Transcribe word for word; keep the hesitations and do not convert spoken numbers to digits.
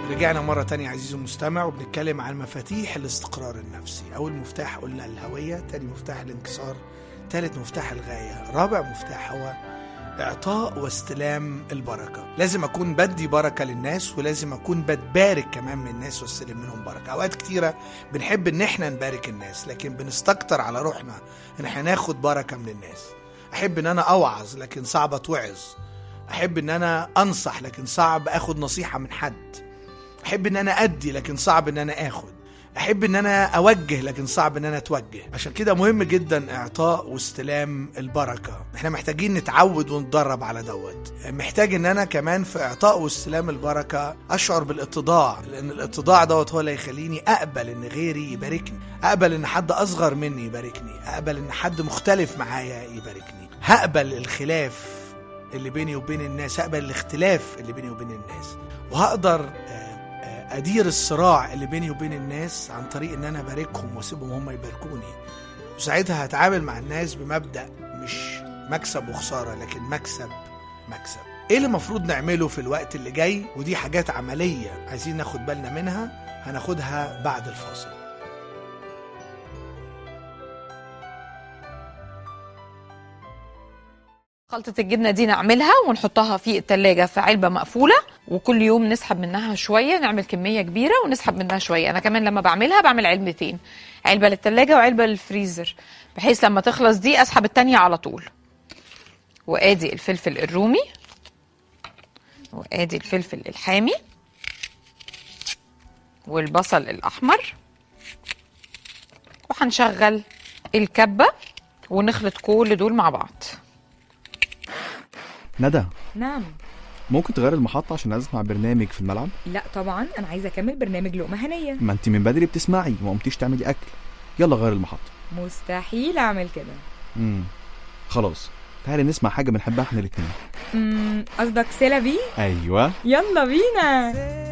رجعنا مرة تانية عزيزي المستمع وبنتكلم عن مفاتيح الاستقرار النفسي. أول مفتاح قلنا الهوية، تاني مفتاح الانكسار، تالت مفتاح الغاية، رابع مفتاح هو إعطاء واستلام البركة. لازم أكون بدي بركة للناس، ولازم أكون بتبارك كمان من الناس واستلم منهم بركة. أوقات كتيرة بنحب إن احنا نبارك الناس، لكن بنستكتر على روحنا إن احنا ناخد بركة من الناس. أحب إن أنا أوعظ لكن صعب أتوعظ، أحب إن أنا أنصح لكن صعب أخد نصيحة من حد، أحب إن أنا أدي لكن صعب إن أنا أخد، أحب إن أنا أوجه لكن صعب إن أنا أتوجه. عشان كده مهم جدا إعطاء واستلام البركة. إحنا محتاجين نتعود ونتدرب على دوت. محتاج إن أنا كمان في إعطاء واستلام البركة أشعر بالاتضاع، لأن الاتضاع دوت هو اللي يخليني أقبل إن غيري يباركني، أقبل إن حد أصغر مني يباركني، أقبل إن حد مختلف معايا يباركني، هقبل الخلاف اللي بيني وبين الناس، هقبل الاختلاف اللي بيني وبين الناس، وهقدر أدير الصراع اللي بيني وبين الناس عن طريق إن أنا باركهم واسيبهم هم يباركوني. وساعتها هتعامل مع الناس بمبدأ مش مكسب وخسارة، لكن مكسب مكسب. إيه اللي المفروض نعمله في الوقت اللي جاي؟ ودي حاجات عملية عايزين ناخد بالنا منها، هناخدها بعد الفاصل. خلطة الجبنة دي نعملها ونحطها في التلاجة في علبة مقفولة، وكل يوم نسحب منها شوية، نعمل كمية كبيرة ونسحب منها شوية. أنا كمان لما بعملها بعمل علبتين، علبة للتلاجة وعلبة للفريزر، بحيث لما تخلص دي أسحب التانية على طول. وآدي الفلفل الرومي، وآدي الفلفل الحامي، والبصل الأحمر، وهنشغل الكبة ونخلط كل دول مع بعض. ندى. نعم. ممكن تغير المحطة عشان أسمع برنامج في الملعب؟ لا طبعا، أنا عايزة أكمل برنامج لقمة هنية. ما أنت من بدري بتسمعي وما قمتيش تعملي أكل. يلا غير المحطة. مستحيل أعمل كده. امم خلاص، تعالي نسمع حاجة بنحبها احنا الاتنين. امم قصدك سيلا بي؟ أيوة، يلا بينا.